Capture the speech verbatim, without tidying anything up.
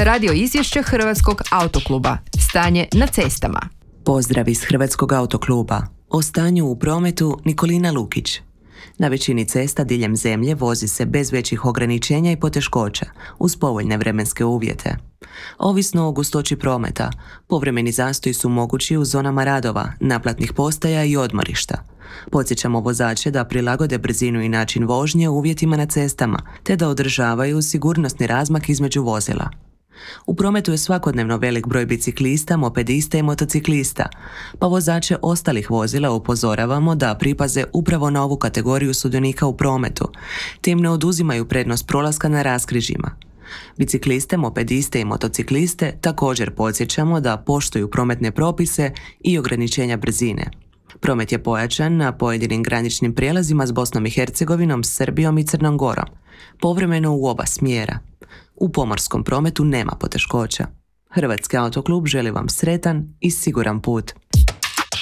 Radio izvješće Hrvatskog autokluba. Stanje na cestama. Pozdrav iz Hrvatskog autokluba. O stanju u prometu Nikolina Lukić. Na većini cesta diljem zemlje vozi se bez većih ograničenja i poteškoća, uz povoljne vremenske uvjete. Ovisno o gustoći prometa, povremeni zastoji su mogući u zonama radova, naplatnih postaja i odmorišta. Podsjećamo vozače da prilagode brzinu i način vožnje uvjetima na cestama, te da održavaju sigurnosni razmak između vozila. U prometu je svakodnevno velik broj biciklista, mopedista i motociklista, pa vozače ostalih vozila upozoravamo da pripaze upravo na ovu kategoriju sudionika u prometu, te im ne oduzimaju prednost prolaska na raskrižjima. Bicikliste, mopediste i motocikliste također podsjećamo da poštuju prometne propise i ograničenja brzine. Promet je pojačan na pojedinim graničnim prijelazima s Bosnom i Hercegovinom, Srbijom i Crnom Gorom, povremeno u oba smjera. U pomorskom prometu nema poteškoća. Hrvatski autoklub želi vam sretan i siguran put.